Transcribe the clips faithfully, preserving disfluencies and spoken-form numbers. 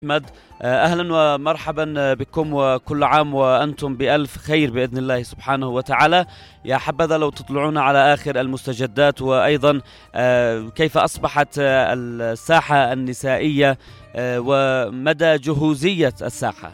أحمد، أهلا ومرحبا بكم، وكل عام وأنتم بألف خير بإذن الله سبحانه وتعالى. يا حبذا لو تطلعون على آخر المستجدات، وأيضا كيف أصبحت الساحة النسائية ومدى جهوزية الساحة.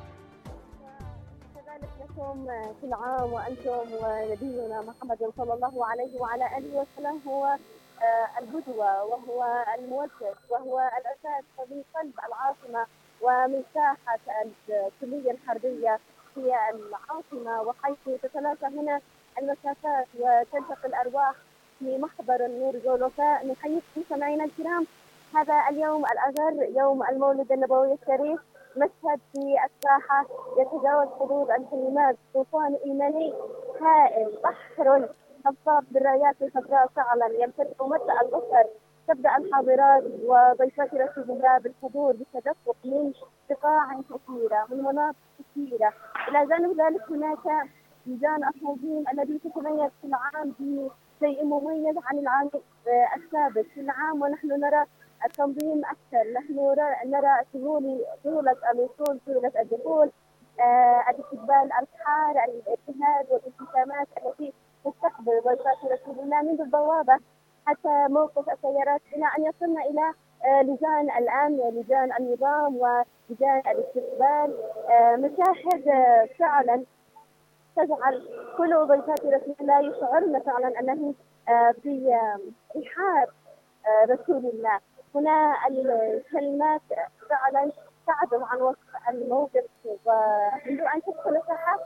كذلك لكم كل عام وأنتم ونبينا محمد صلى الله عليه وعلى آله وسلم هو القدوة، وهو الموجه، وهو الأساس في قلب العاصمة ومن ساحة الكلية الحربية في العاصمة، وحيث تتلاقى هنا المسافات وتلتقي الأرواح في محضر النور والوفاء. نحييكم سمعينا الكرام، هذا اليوم الأغر، يوم المولد النبوي الشريف، مشهد في الساحة يتجاوز حدود الكلمات، طوفان إيماني هائل، بحر خفاف بالرايات الخضراء فعلا يمتد مدى البصر. تبدأ الحاضرات وضيفات رسول الله بالحضور بالتدفق من بقاع كثيرة من مناطق كثيرة. إلى جانب ذلك هناك لجان التنظيم الذي تتميز كل عام بشيء مميز عن العام السابق. كل عام ونحن نرى التنظيم أكثر، نحن نرى سهولة سهولة الوصول، سهولة الدخول، آه، الاستقبال، الحار، الابتهاج والابتسامات التي تستقبل ضيفات رسول الله منذ البوابة حتى موقف السيارات، إلى أن يصلنا إلى آه لجان الأمن ولجان النظام ولجان الاستقبال. آه مشاهد آه فعلا تجعل كل ضيفات رسول الله يشعرن فعلا أنهم آه في آه رحاب آه رسول الله. هنا الكلمات فعلا تعجز عن وصف الموقف، ومنذ أن تدخل الساحة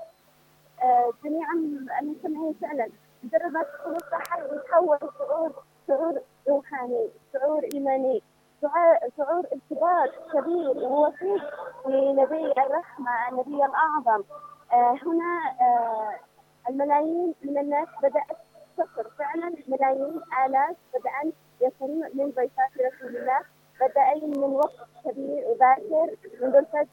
آه جميعا المستمعين فعلا مجرد ما تدخل الساحة يتحول شعور شعور روحاني، شعور إيماني، شعور ارتباط كبير ووثيق بنبي الرحمة، النبي الأعظم. آه هنا آه الملايين من الناس بدأت تصل، فعلا ملايين آلاف بدأن يصلون من ضيفات رسول الله، بدأين من وقت كبير وباكر. منذ الفجر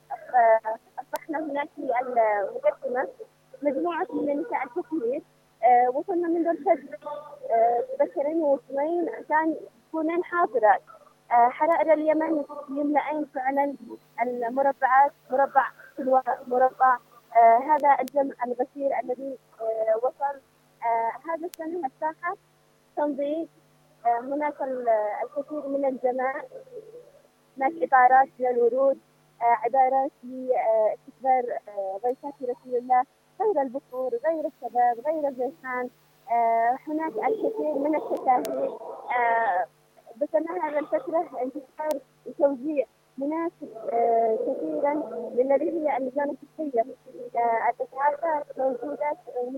أصبحنا هناك في المقدمة مجموعة من النساء الكثير. آه وصلنا منذ الفجر آه بكرين واثنين عشان يكونين حاضرات. آه حرائر اليمن يملأين فعلا المربعات، مربع سلوى، مربع آه هذا الجمع الغفير الذي آه وصل. آه هذا السنة الساحة تنظيف، آه هناك الكثير من الجماع، هناك إطارات للورود، آه عبارات لاستقبال آه ضيفات رسول الله، غير البخور، غير الشباب، غير الريحان. آه هناك الكثير من التكاهي. آه بتناهى الفترة انتشار وتوزيع مناسب آه كثيرا للذي هي اللجان الصحية. آه الإسعافات موجودة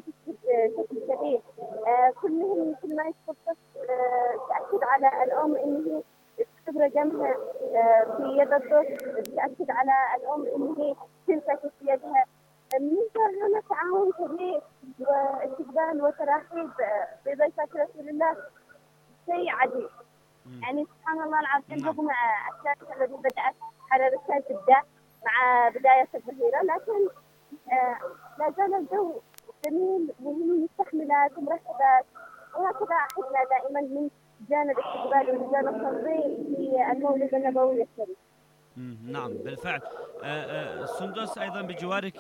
بشكل كبير. آه كلهم كل ما يتخصص آه تأكد على الأم إنه خبرة جمها آه في يد الطفل، تأكد على الأم إنه تمسك في يدها. من هنا تعاون كبير واستقبال وترحيب بضيفة رسول الله، شيء عجيب. يعني سبحان الله العظيم، رغم الشمس الذي بدأت حرارتها تبدأ مع بداية الظهيرة، لكن آه لا زال الجو جميل ومستحملات ومرحبات، وهكذا أحبنا دائما من جانب الاستقبال وجانب التنظيم في المولد النبوي الشريف. نعم بالفعل. سندس، أيضا بجوارك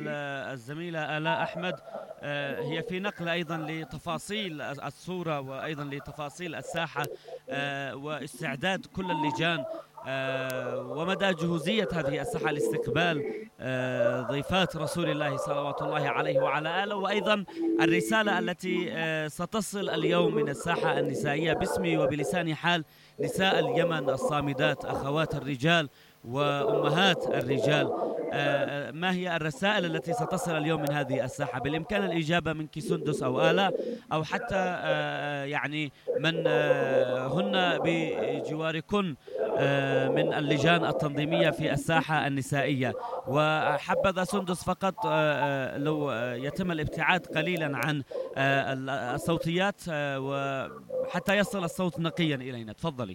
الزميلة آلاء أحمد، هي في نقل أيضا لتفاصيل الصورة وأيضا لتفاصيل الساحة واستعداد كل اللجان ومدى جهوزية هذه الساحة لاستقبال ضيفات رسول الله صلوات الله عليه وعلى آله، وأيضا الرسالة التي ستصل اليوم من الساحة النسائية باسمي وبلسان حال نساء اليمن الصامدات، أخوات الرجال وأمهات الرجال. ما هي الرسائل التي ستصل اليوم من هذه الساحة؟ بالإمكان الإجابة منك سندس أو آلاء، أو حتى يعني من هن بجواركن من اللجان التنظيمية في الساحة النسائية. وحبذا سندس فقط لو يتم الابتعاد قليلا عن الصوتيات وحتى يصل الصوت نقيا إلينا. تفضلي.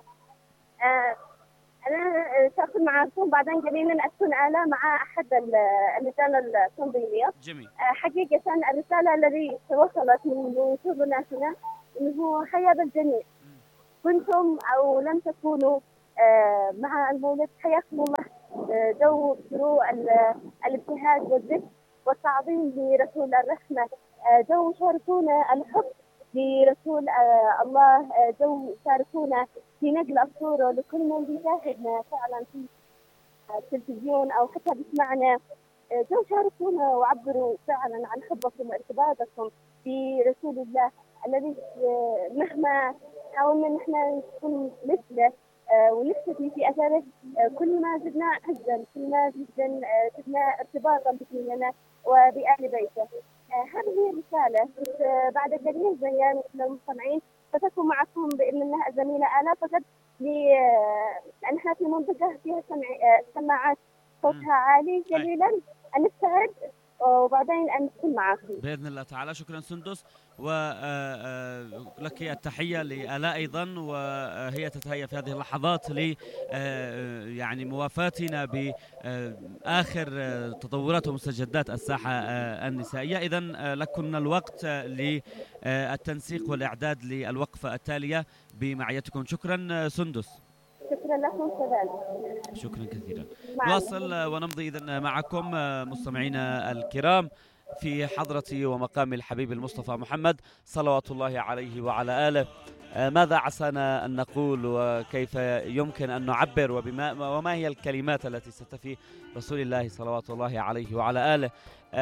أنا سأكون معكم بعدين قليلا، أكون آلاء مع أحد اللجان التنظيمية. جميل. حقيقة الرسالة التي وصلت من وصولنا هنا إنه حيا بالجميع، كنتم أو لم تكونوا مع المولد. حياكم الله. جو شروع الابتهاج والذكر والتعظيم لرسول الرحمة، جو شاركونا الحب لرسول الله، جو شاركونا في نقل الصورة لكل من بيشاهدنا فعلا في التلفزيون أو حتى بيسمعنا. جو شاركونا وعبروا فعلا عن حبكم وارتباطكم برسول الله الذي مهما حاولنا نحن نكون مثله ونكتفي في أثاره، كل ما زدنا عزا، كل ما زدنا زدنا ارتباطا بنا وبآل بيته. هذه هي الرسالة. بعد قليل زي المستمعين ستكون معكم بإذن الله الزميلة آلاء، فقط لأن احنا في منطقة فيها سماعات صوتها عالي قليلا، أن نبتعد وبعدين أن نكون معكم بإذن الله تعالى. شكرا سندس، ولك التحية لآلاء أيضا، وهي تتهيأ في هذه اللحظات ل يعني موافاتنا بآخر تطورات ومستجدات الساحة النسائية. إذن لكن الوقت للتنسيق والإعداد للوقفة التالية بمعيتكم. شكرا سندس. شكرا لكم كذلك. شكرا كثيرا. نواصل ونمضي إذن معكم مستمعينا الكرام في حضرة ومقام الحبيب المصطفى محمد صلوات الله عليه وعلى آله. ماذا عسانا أن نقول وكيف يمكن أن نعبر وبما وما هي الكلمات التي ستفي رسول الله صلوات الله عليه وعلى آله.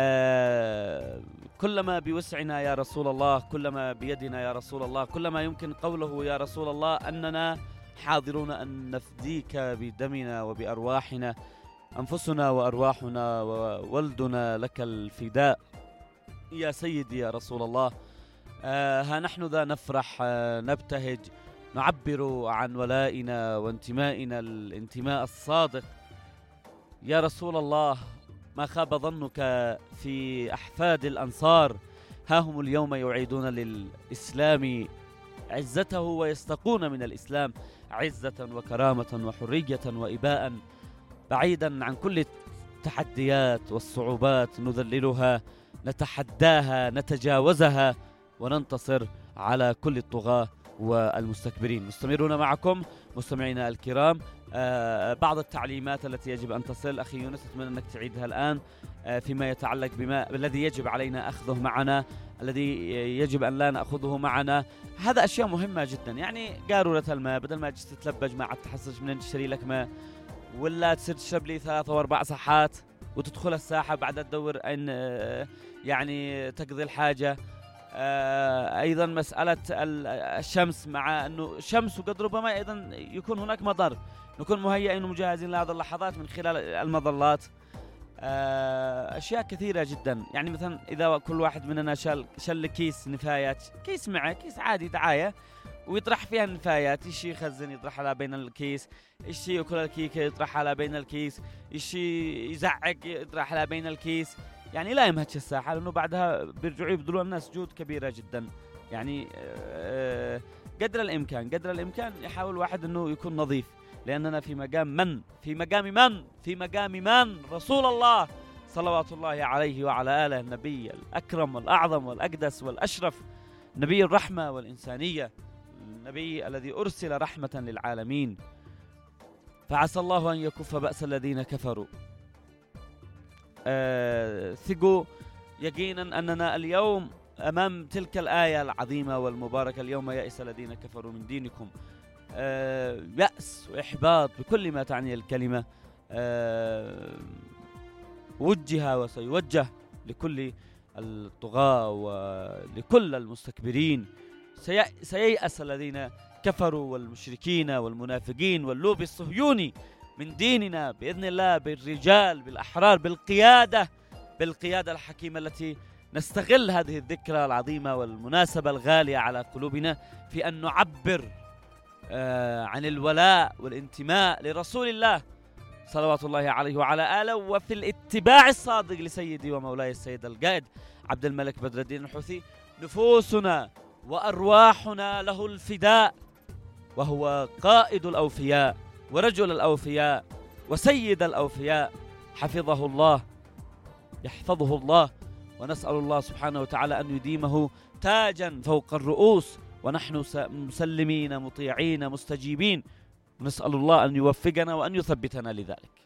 آه كلما بوسعنا يا رسول الله، كلما بيدنا يا رسول الله، كلما يمكن قوله يا رسول الله أننا حاضرون أن نفديك بدمنا وبأرواحنا، أنفسنا وأرواحنا وولدنا لك الفداء يا سيدي يا رسول الله. آه ها نحن ذا نفرح، آه نبتهج، نعبر عن ولائنا وانتمائنا الانتماء الصادق. يا رسول الله، ما خاب ظنك في أحفاد الأنصار، ها هم اليوم يعيدون للإسلام عزته ويستقون من الإسلام عزة وكرامة وحرية وإباء، بعيدا عن كل التحديات والصعوبات نذللها، نتحداها، نتجاوزها، وننتصر على كل الطغاة والمستكبرين. مستمرون معكم مستمعينا الكرام. آه بعض التعليمات التي يجب أن تصل أخي يونس، أتمنى أنك تعيدها الآن آه فيما يتعلق بما الذي يجب علينا أخذه معنا، الذي يجب أن لا نأخذه معنا. هذا أشياء مهمة جدا، يعني قارورة الماء بدل ما تجلس تتلبج ما عاد تحسش من تشتري لك ماء، ولا تصير تشرب لي ثلاث واربع صحات وتدخل الساحة بعد تدور أن آه يعني تقضي الحاجة. آه أيضا مسألة الشمس، مع أنه شمس وقد ربما أيضا يكون هناك مضر، نكون مهيئين ومجهزين لهذه اللحظات من خلال المظلات. آه أشياء كثيرة جدا، يعني مثلا إذا كل واحد مننا شال شل كيس نفايات، كيس معه كيس عادي دعاية ويطرح فيها النفايات، يشي يخزن يطرح على بين الكيس، يشي يأكل الكيكة يطرح على بين الكيس، يشي يزعق يطرح على بين الكيس، يعني لا يمهدش الساحة، لأنه بعدها بيرجعوا يبذلون الناس جهود كبيرة جدا. يعني آه قدر الإمكان قدر الإمكان يحاول واحد أنه يكون نظيف، لأننا في مقام من في مقام من في مقام من رسول الله صلوات الله عليه وعلى آله، النبي الأكرم والأعظم والأقدس والأشرف، نبي الرحمة والإنسانية، النبي الذي أرسل رحمة للعالمين. فعسى الله أن يكف بأس الذين كفروا. آه ثقوا يقينا أننا اليوم أمام تلك الآية العظيمة والمباركة، اليوم يئس الذين كفروا من دينكم. آه يأس وإحباط بكل ما تعني الكلمة آه وجه وسيوجه لكل الطغاة ولكل المستكبرين. سييأس الذين كفروا والمشركين والمنافقين واللوبي الصهيوني من ديننا بإذن الله، بالرجال بالأحرار، بالقيادة بالقيادة الحكيمة التي نستغل هذه الذكرى العظيمة والمناسبة الغالية على قلوبنا في أن نعبر آه عن الولاء والانتماء لرسول الله صلوات الله عليه وعلى آله، وفي الاتباع الصادق لسيدي ومولاي السيد القائد عبد الملك بدر الدين الحوثي. نفوسنا وأرواحنا له الفداء، وهو قائد الأوفياء ورجل الأوفياء وسيد الأوفياء، حفظه الله يحفظه الله، ونسأل الله سبحانه وتعالى أن يديمه تاجا فوق الرؤوس، ونحن مسلمين مطيعين مستجيبين نسأل الله أن يوفقنا وأن يثبتنا لذلك.